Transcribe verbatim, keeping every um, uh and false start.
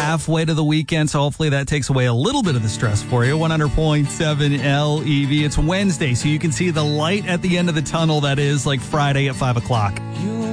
halfway to the weekend, so hopefully that takes away a little bit of the stress for you. one hundred point seven L E V. It's Wednesday, so you can see the light at the end of the tunnel that is like Friday at five o'clock. You